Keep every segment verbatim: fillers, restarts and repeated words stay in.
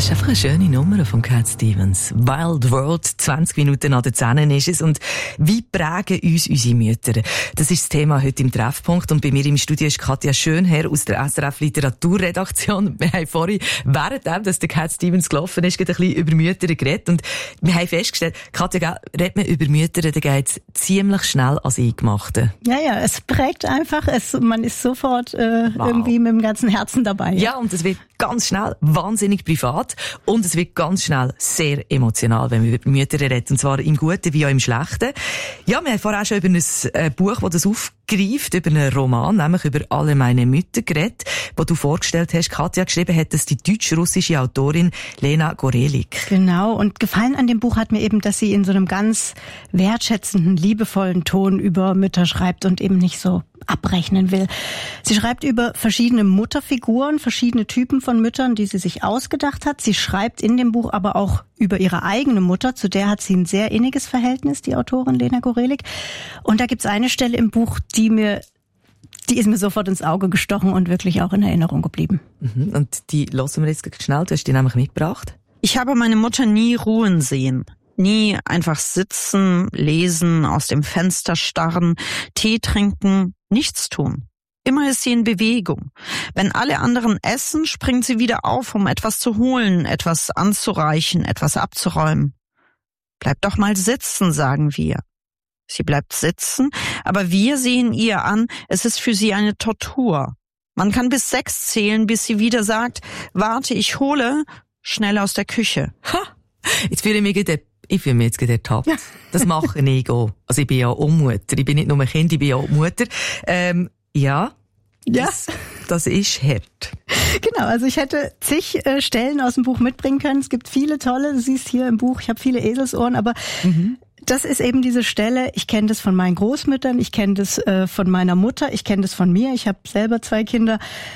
Das ist einfach eine schöne Nummer von Cat Stevens. Wild World, zwanzig Minuten nach der zehn ist es. Und wie prägen uns unsere Mütter? Das ist das Thema heute im Treffpunkt. Und bei mir im Studio ist Katja Schönherr aus der S R F Literaturredaktion. Wir haben vorhin, währenddem, dass der Cat Stevens gelaufen ist, gerade ein bisschen über Mütter geredet. Und wir haben festgestellt, Katja, redet man über Mütter, dann geht es ziemlich schnell ans Eingemachte. Ja, ja, es prägt einfach. Es, man ist sofort äh, wow. irgendwie mit dem ganzen Herzen dabei. Ja, und es wird ganz schnell wahnsinnig privat und es wird ganz schnell sehr emotional, wenn wir über Mütter reden, und zwar im Guten wie auch im Schlechten. Ja, wir haben vorher auch schon über ein Buch, das das aufgreift, über einen Roman, nämlich über «Alle meine Mütter» geredet, wo du vorgestellt hast, Katja, geschrieben hat das die deutsch-russische Autorin Lena Gorelik. Genau, und gefallen an dem Buch hat mir eben, dass sie in so einem ganz wertschätzenden, liebevollen Ton über Mütter schreibt und eben nicht so abrechnen will. Sie schreibt über verschiedene Mutterfiguren, verschiedene Typen von Müttern, die sie sich ausgedacht hat. Sie schreibt in dem Buch aber auch über ihre eigene Mutter, zu der hat sie ein sehr inniges Verhältnis, die Autorin Lena Gorelik. Und da gibt's eine Stelle im Buch, die mir, die ist mir sofort ins Auge gestochen und wirklich auch in Erinnerung geblieben. Mhm. Und die lassen wir jetzt schnell, du hast die nämlich mitgebracht. Ich habe meine Mutter nie ruhen sehen. Nie einfach sitzen, lesen, aus dem Fenster starren, Tee trinken, nichts tun. Immer ist sie in Bewegung. Wenn alle anderen essen, springt sie wieder auf, um etwas zu holen, etwas anzureichen, etwas abzuräumen. Bleib doch mal sitzen, sagen wir. Sie bleibt sitzen, aber wir sehen ihr an, es ist für sie eine Tortur. Man kann bis sechs zählen, bis sie wieder sagt, warte, ich hole, schnell aus der Küche. Ha! Jetzt fühle ich mich gerade Ich fühle mich jetzt gerade ertappt. Das mache ich auch. Also ich bin ja auch Mutter. Ich bin nicht nur ein Kind, ich bin ja auch Mutter. Ähm, ja, ja. Das, das ist hart. Genau, also ich hätte zig äh, Stellen aus dem Buch mitbringen können. Es gibt viele tolle, du siehst hier im Buch, ich habe viele Eselsohren, aber mhm. das ist eben diese Stelle, ich kenne das von meinen Großmüttern, ich kenne das äh, von meiner Mutter, ich kenne das von mir, ich habe selber zwei Kinder.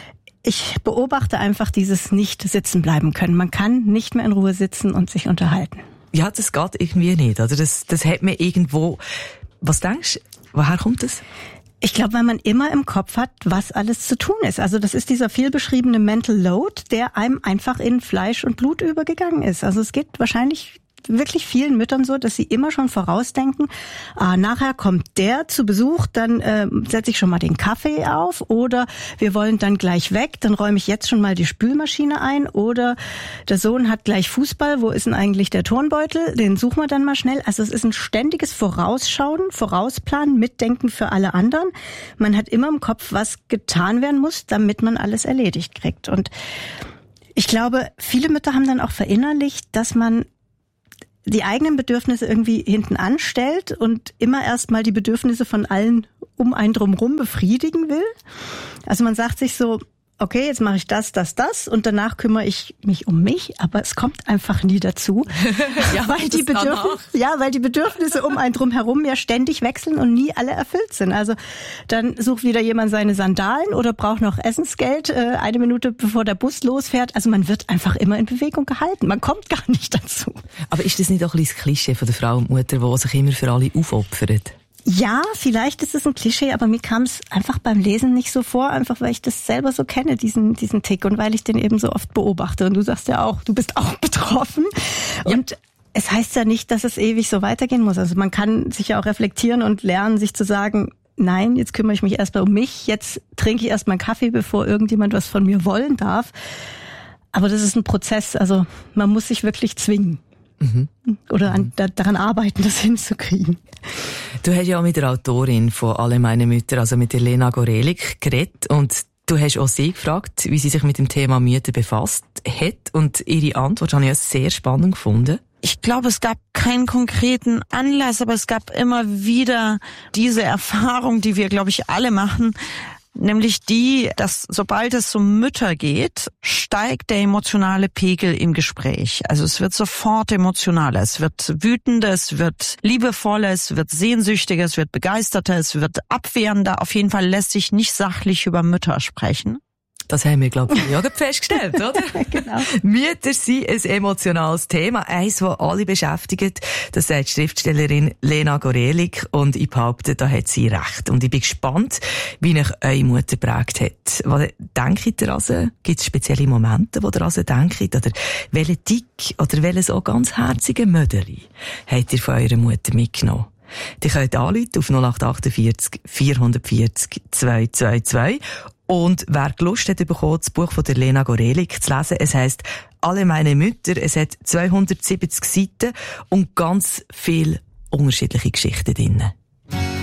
Ich beobachte einfach dieses nicht sitzen bleiben können. Man kann nicht mehr in Ruhe sitzen und sich unterhalten. Ja, das geht irgendwie nicht. Also das, das hat mir irgendwo. Was denkst du? Woher kommt das? Ich glaube, weil man immer im Kopf hat, was alles zu tun ist. Also das ist dieser viel beschriebene Mental Load, der einem einfach in Fleisch und Blut übergegangen ist. Also es geht wahrscheinlich wirklich vielen Müttern so, dass sie immer schon vorausdenken, ah, nachher kommt der zu Besuch, dann äh, setze ich schon mal den Kaffee auf oder wir wollen dann gleich weg, dann räume ich jetzt schon mal die Spülmaschine ein oder der Sohn hat gleich Fußball, wo ist denn eigentlich der Turnbeutel, den suchen wir dann mal schnell. Also es ist ein ständiges Vorausschauen, Vorausplanen, Mitdenken für alle anderen. Man hat immer im Kopf, was getan werden muss, damit man alles erledigt kriegt. Und ich glaube, viele Mütter haben dann auch verinnerlicht, dass man die eigenen Bedürfnisse irgendwie hinten anstellt und immer erstmal die Bedürfnisse von allen um einen drumherum befriedigen will. Also man sagt sich so, okay, jetzt mache ich das, das, das und danach kümmere ich mich um mich, aber es kommt einfach nie dazu, ja, weil die Bedürfnisse, ja, weil die Bedürfnisse um einen drumherum ja ständig wechseln und nie alle erfüllt sind. Also dann sucht wieder jemand seine Sandalen oder braucht noch Essensgeld äh, eine Minute bevor der Bus losfährt. Also man wird einfach immer in Bewegung gehalten. Man kommt gar nicht dazu. Aber ist das nicht auch ein bisschen das Klischee von der Frau und Mutter, die sich immer für alle aufopfert? Ja, vielleicht ist es ein Klischee, aber mir kam es einfach beim Lesen nicht so vor, einfach weil ich das selber so kenne, diesen diesen Tick und weil ich den eben so oft beobachte. Und du sagst ja auch, du bist auch betroffen. Ja. Und es heißt ja nicht, dass es ewig so weitergehen muss. Also man kann sich ja auch reflektieren und lernen, sich zu sagen, nein, jetzt kümmere ich mich erstmal um mich, jetzt trinke ich erstmal einen Kaffee, bevor irgendjemand was von mir wollen darf. Aber das ist ein Prozess, also man muss sich wirklich zwingen. Mhm. Oder an, da, daran arbeiten, das hinzukriegen. Du hast ja auch mit der Autorin von «Alle meine Mütter», also mit der Lena Gorelik, geredet und du hast auch sie gefragt, wie sie sich mit dem Thema Mütter befasst hat und ihre Antwort habe ich ja sehr spannend gefunden. Ich glaube, es gab keinen konkreten Anlass, aber es gab immer wieder diese Erfahrung, die wir, glaube ich, alle machen, nämlich die, dass sobald es um Mütter geht, steigt der emotionale Pegel im Gespräch. Also es wird sofort emotionaler, es wird wütender, es wird liebevoller, es wird sehnsüchtiger, es wird begeisterter, es wird abwehrender. Auf jeden Fall lässt sich nicht sachlich über Mütter sprechen. Das haben wir, glaube ich, ja festgestellt, oder? Genau. Mütter sind ein emotionales Thema. Eins, das alle beschäftigt. Das sagt die Schriftstellerin Lena Gorelik. Und ich behaupte, da hat sie recht. Und ich bin gespannt, wie euch eure Mutter geprägt hat. Was denkt ihr also? Gibt es spezielle Momente, wo ihr also denkt? Oder welche dick oder welche so ganz herzige Möderli habt ihr von eurer Mutter mitgenommen? Die könnt anrufen auf null acht achtundvierzig vierhundertvierzig zweihundertzweiundzwanzig. Und wer Lust hat bekommen, das Buch von der Lena Gorelik zu lesen, es heisst «Alle meine Mütter», es hat zweihundertsiebzig Seiten und ganz viele unterschiedliche Geschichten drin.